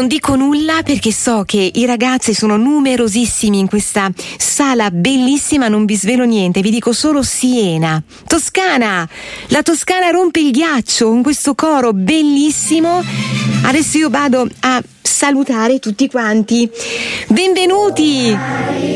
Non dico nulla perché so che i ragazzi sono numerosissimi in questa sala bellissima, non vi svelo niente, vi dico solo Siena, Toscana. La Toscana rompe il ghiaccio con questo coro bellissimo. Adesso io vado a salutare tutti quanti. Benvenuti!